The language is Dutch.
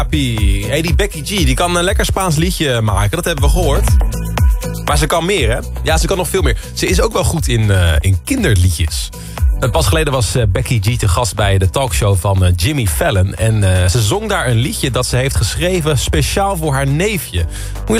Hey, die Becky G, die kan een lekker Spaans liedje maken. Dat hebben we gehoord. Maar ze kan meer, hè? Ja, ze kan nog veel meer. Ze is ook wel goed in kinderliedjes. Pas geleden was Becky G te gast bij de talkshow van Jimmy Fallon. En ze zong daar een liedje dat ze heeft geschreven speciaal voor haar neefje. Moet je